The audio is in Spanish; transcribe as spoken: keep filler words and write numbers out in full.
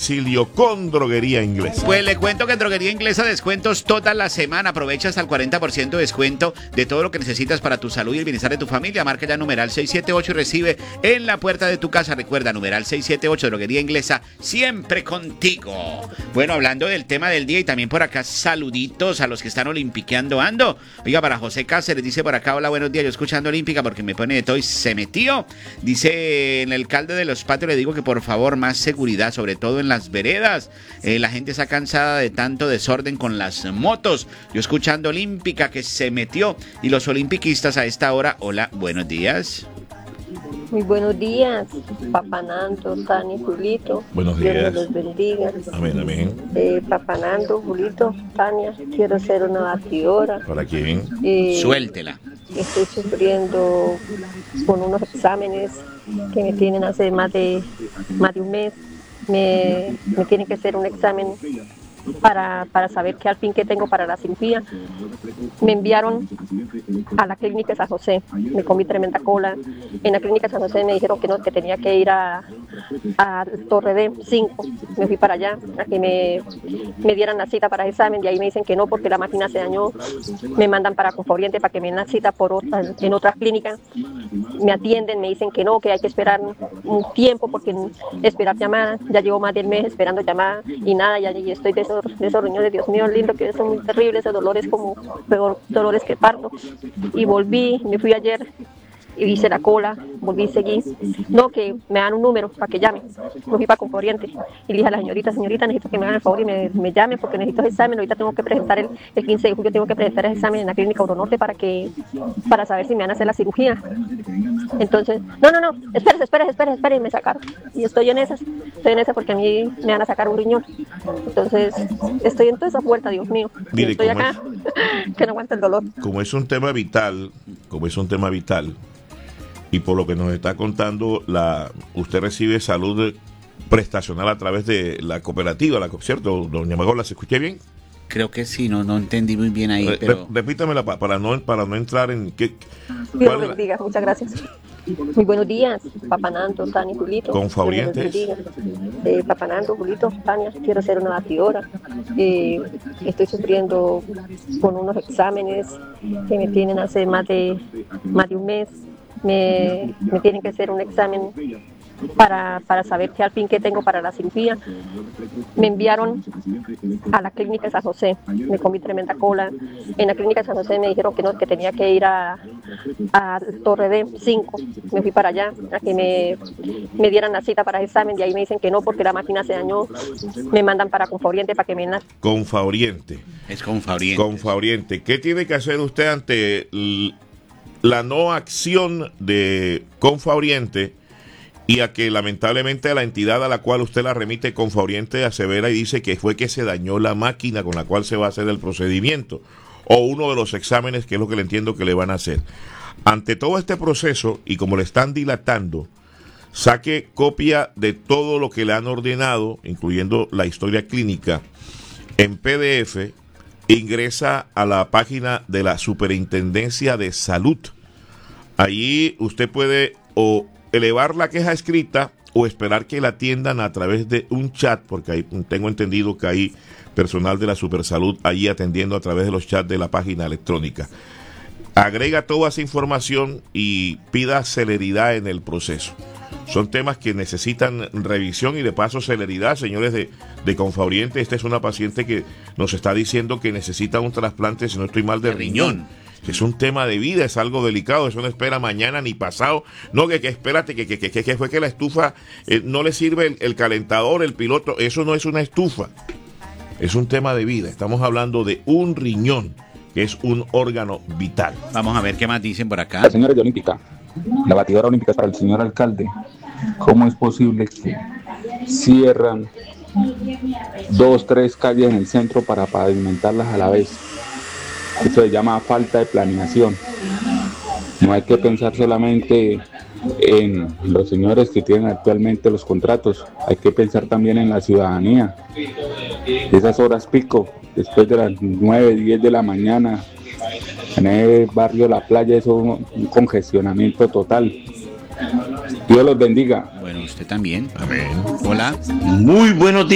domicilio con Droguería Inglesa. Pues le cuento que en Droguería Inglesa descuentos toda la semana. Aprovecha hasta el cuarenta por ciento de descuento de todo lo que necesitas para tu salud y el bienestar de tu familia. Marca ya numeral seiscientos setenta y ocho y recibe en la puerta de tu casa. Recuerda, numeral seiscientos setenta y ocho, Droguería Inglesa, siempre contigo. Bueno, hablando del tema del día y también por acá, saluditos a los que están olimpiqueando ando. Oiga, para José Cáceres, dice por acá, hola, buenos días, yo escuchando Olímpica porque me pone de todo y se metió. Dice, en el alcalde de Los Patios le digo que por favor más seguridad, sobre todo en las veredas. Eh, la gente está cansada de tanto desorden con las motos. Yo escuchando Olímpica que se metió. Y los olimpiquistas a esta hora, hola, buenos días. Muy buenos días, Papá Nando, Tania, Julito. Buenos días. Dios los bendiga. Amén, amén. Eh, Papá Nando, Julito, Tania, quiero ser una batidora. ¿Para quién? Eh, Suéltela. Estoy sufriendo con unos exámenes que me tienen hace más de, más de un mes. Me, me tienen que hacer un examen para, para saber qué al fin que tengo para la cirugía. Me enviaron a la clínica de San José, me comí tremenda cola. En la clínica de San José me dijeron que no, que tenía que ir a, a Torre D cinco. Me fui para allá a que me, me dieran la cita para el examen y ahí me dicen que no porque la máquina se dañó. Me mandan para Conforiente para que me den la cita por otra, en otra clínica. Me atienden, me dicen que no, que hay que esperar un tiempo porque esperar llamada. Ya llevo más de un mes esperando llamada y nada, ya estoy de esos, de esos riñones, Dios mío, lindo, que son muy terribles, esos dolores como peor, dolores que parto. Y volví, me fui ayer y hice la cola, volví y seguí. No, que me dan un número para que llame. Me fui para Conforiente y le dije a la señorita, señorita, necesito que me hagan el favor y me, me llamen porque necesito ese examen. Ahorita tengo que presentar el, el quince de julio, tengo que presentar ese examen en la clínica Euronorte para que para saber si me van a hacer la cirugía. Entonces, no, no, no, espérese, espérese, espérese, espérese, y me sacaron. Y estoy en esas, estoy en esas porque a mí me van a sacar un riñón. Entonces, estoy en toda esa puerta, Dios mío. Mire, estoy acá, es, que no aguanta el dolor. Como es un tema vital, como es un tema vital, y por lo que nos está contando, la usted recibe salud prestacional a través de la cooperativa, la, ¿cierto, doña Magola? ¿Se escuché bien? Creo que sí, no, no entendí muy bien ahí, Re, pero... Repítamela pa, para no para no entrar en... ¿qué, Dios lo bendiga, la... muchas gracias. Muy buenos días, Papá Nando, Tania, Julito. Conforientes. Eh, Papá Nando, Julito, Tania, quiero ser una batidora. Eh, estoy sufriendo con unos exámenes que me tienen hace más de, más de un mes. Me, me tienen que hacer un examen para, para saber qué al fin que tengo para la cirugía. Me enviaron a la clínica de San José, me comí tremenda cola. En la clínica de San José me dijeron que no, que tenía que ir a, a Torre D cinco. Me fui para allá a que me, me dieran la cita para el examen y ahí me dicen que no porque la máquina se dañó. Me mandan para Conforiente para que me den la... Conforiente. Es Conforiente. Conforiente. ¿Qué tiene que hacer usted ante l- la no acción de Conforiente y a que lamentablemente la entidad a la cual usted la remite, Conforiente, asevera y dice que fue que se dañó la máquina con la cual se va a hacer el procedimiento o uno de los exámenes, que es lo que le entiendo que le van a hacer? Ante todo este proceso, y como le están dilatando, saque copia de todo lo que le han ordenado, incluyendo la historia clínica, en P D F. Ingresa a la página de la Superintendencia de Salud. Allí usted puede o elevar la queja escrita o esperar que la atiendan a través de un chat, porque ahí tengo entendido que hay personal de la Supersalud allí atendiendo a través de los chats de la página electrónica. Agrega toda esa información y pida celeridad en el proceso. Son temas que necesitan revisión y de paso celeridad, señores de, de Conforiente. Esta es una paciente que nos está diciendo que necesita un trasplante, si no estoy mal, de, de riñón. riñón. Es un tema de vida, es algo delicado, eso no espera mañana ni pasado. No, que, que espérate, que, que, que, que fue que la estufa eh, no le sirve el, el calentador, el piloto. Eso no es una estufa, es un tema de vida. Estamos hablando de un riñón, que es un órgano vital. Vamos a ver qué más dicen por acá. La señora de Olímpica, la batidora olímpica para el señor alcalde. ¿Cómo es posible que cierran dos, tres calles en el centro para pavimentarlas a la vez? Eso se llama falta de planeación. No hay que pensar solamente en los señores que tienen actualmente los contratos, hay que pensar también en la ciudadanía. Esas horas pico, después de las nueve, diez de la mañana, en el barrio La Playa, eso es un congestionamiento total. Dios los bendiga. Bueno, usted también. Amén. Hola. Muy buenos días.